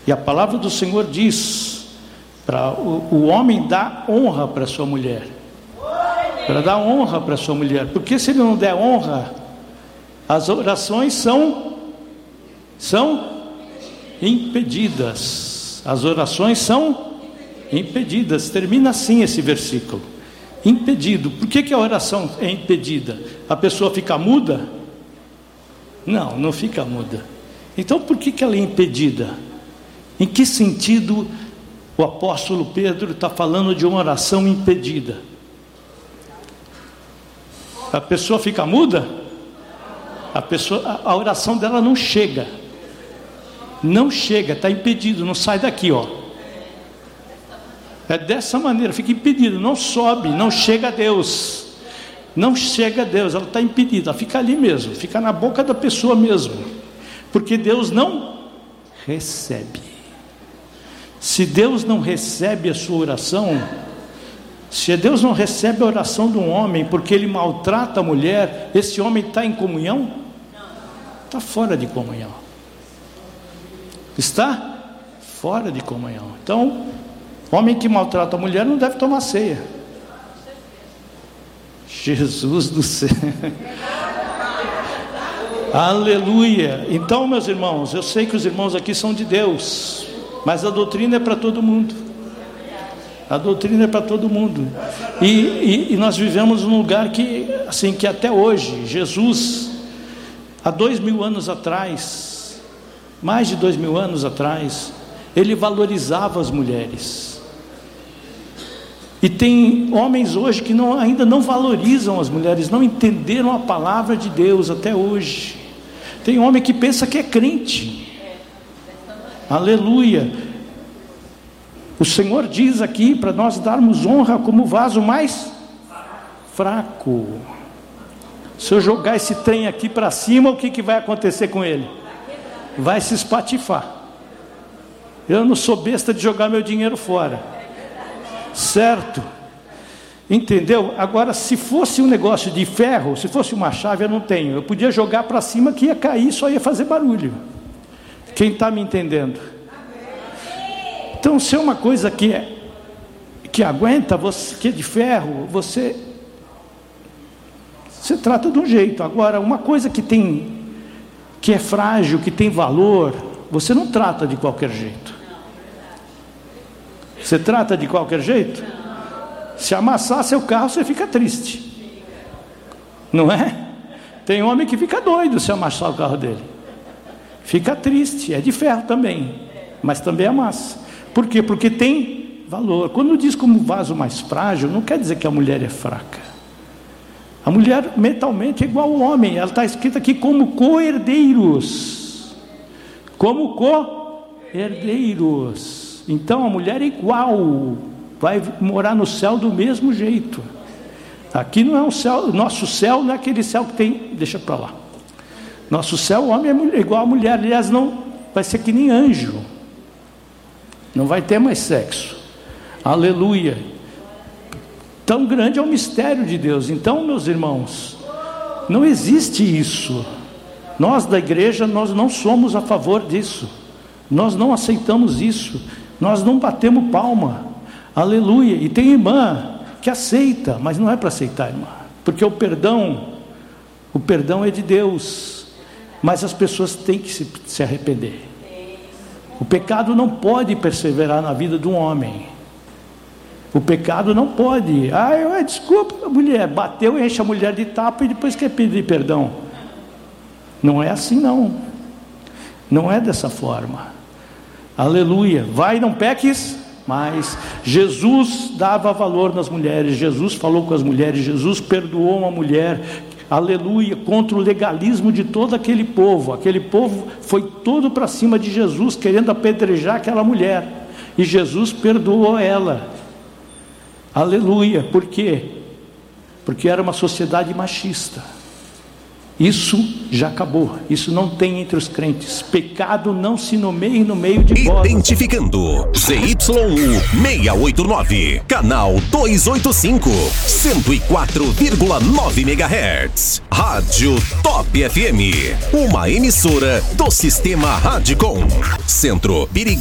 E a palavra do Senhor diz para o homem dar honra para sua mulher. Para dar honra para sua mulher. Porque se ele não der honra, as orações são impedidas. As orações são impedidas. Termina assim esse versículo. Impedido. Por que a oração é impedida? A pessoa fica muda? Não, não fica muda. Então por que ela é impedida? Em que sentido o apóstolo Pedro está falando de uma oração impedida? A pessoa fica muda? A oração dela não chega. Não chega, está impedido, não sai daqui, ó. É dessa maneira, fica impedido, não sobe, não chega a Deus. Não chega a Deus, ela está impedida, ela fica ali mesmo, fica na boca da pessoa mesmo. Porque Deus não recebe. Se Deus não recebe a sua oração, se Deus não recebe a oração de um homem porque ele maltrata a mulher, esse homem está em comunhão? Está fora de comunhão. Está fora de comunhão. Então, homem que maltrata a mulher não deve tomar ceia. Jesus do céu. Aleluia. Então, meus irmãos, eu sei que os irmãos aqui são de Deus, mas a doutrina é para todo mundo. A doutrina é para todo mundo. E nós vivemos num lugar que, assim, que até hoje, Jesus, há 2000 anos atrás, mais de 2000 anos atrás, ele valorizava as mulheres. E tem homens hoje que ainda não valorizam as mulheres, não entenderam a palavra de Deus até hoje. Tem homem que pensa que é crente. Aleluia. O Senhor diz aqui para nós darmos honra como vaso mais fraco. Se eu jogar esse trem aqui para cima, o que vai acontecer com ele? Vai se espatifar. Eu não sou besta de jogar meu dinheiro fora. Certo? Entendeu? Agora, se fosse um negócio de ferro, se fosse uma chave, eu não tenho. Eu podia jogar para cima que ia cair, só ia fazer barulho. Quem está me entendendo? Então, se é uma coisa que aguenta, que é de ferro, você trata de um jeito. Agora, uma coisa que é frágil, que tem valor, você não trata de qualquer jeito. Você trata de qualquer jeito? Se amassar seu carro, você fica triste. Não é? Tem homem que fica doido se amassar o carro dele. Fica triste, é de ferro também, mas também amassa. Por quê? Porque tem valor. Quando diz como vaso mais frágil, não quer dizer que a mulher é fraca. A mulher mentalmente é igual ao homem. Ela está escrita aqui como co-herdeiros. Como co-herdeiros. Então a mulher é igual. Vai morar no céu do mesmo jeito. Aqui não é um céu. Nosso céu não é aquele céu que tem. Deixa para lá. Nosso céu, o homem é igual à mulher. Aliás, não vai ser que nem anjo. Não vai ter mais sexo. Aleluia. Tão grande é o mistério de Deus. Então, meus irmãos, não existe isso. Nós da igreja, nós não somos a favor disso. Nós não aceitamos isso. Nós não batemos palma. Aleluia. E tem irmã que aceita, mas não é para aceitar, irmã. Porque o perdão é de Deus. Mas as pessoas têm que se arrepender. O pecado não pode perseverar na vida de um homem. O pecado não pode. Desculpa, a mulher bateu e enche a mulher de tapa e depois quer pedir perdão. Não é assim não. Não é dessa forma. Aleluia. Vai, não peques. Mas Jesus dava valor nas mulheres. Jesus falou com as mulheres. Jesus perdoou uma mulher. Aleluia, contra o legalismo de todo aquele povo. Aquele povo foi todo para cima de Jesus, querendo apedrejar aquela mulher. E Jesus perdoou ela. Aleluia, por quê? Porque era uma sociedade machista. Isso já acabou. Isso não tem entre os crentes. Pecado não se nomeia no meio de vós. Identificando ZYU 689, canal 285, 104,9 MHz. Rádio Top FM, uma emissora do Sistema Radicom. Centro Birigui.